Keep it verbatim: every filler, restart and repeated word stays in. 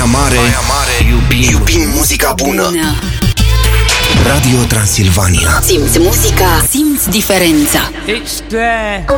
Mare, Baia Mare, iubim, iubim muzica bună. Radio Transilvania. Simți muzica, simți diferența. It's there.